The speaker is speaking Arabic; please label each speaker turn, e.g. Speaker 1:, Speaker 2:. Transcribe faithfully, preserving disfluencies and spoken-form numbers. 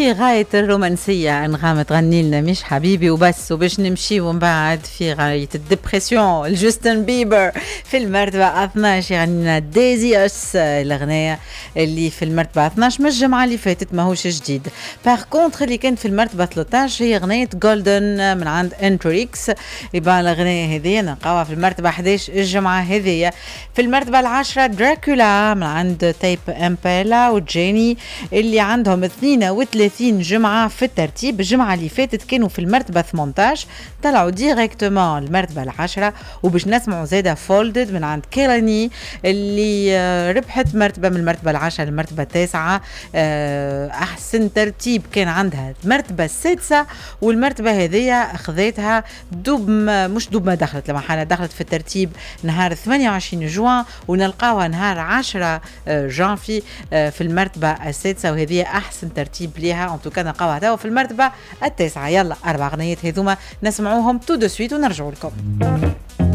Speaker 1: في غاية الرومانسية أنغام تغني لنا مش حبيبي وبس، وباش نمشي ومن بعد في غاية الدبرسيون الجوستن بيبر في المرتبة اثناش يغني لنا ديزيوس، الأغنية اللي في المرتبة اثناش من الجمعة اللي فاتت ماهوش جديد. باغ كونتر اللي كانت في المرتبة ثلاثة عشر هي أغنية جولدن من عند انتريكس، يبقى الأغنية هذه نلقاوها في المرتبة احد عشر الجمعة هذه. في المرتبة العاشرة دراكولا من عند تايب امبيلا وجيني اللي عندهم اثنين وثلاثين جمعة في الترتيب. الجمعة اللي فاتت كانوا في المرتبة ثمانية عشر، طلعوا ديريكتومون المرتبة العاشرة. وباش نسمعوا زيادة فولدد من عند كيلاني اللي ربحت مرتبة من المرتبة العاشرة للمرتبة التاسعة. أحسن ترتيب كان عندها المرتبة السادسة، والمرتبة هذه أخذتها دوب مش دوب ما دخلت، لما حالة دخلت في الترتيب نهار ثمانية وعشرين جوان ونلقاوها نهار عشرة جانفي في المرتبة السادسة، وهذه أحسن ترتيب ليها. أنتو كان نلقاوها توا في المرتبة التاسعة. يلا أربع أغنيات هذوما نسمعوهم تو دو سويت ونرجعوا لكم.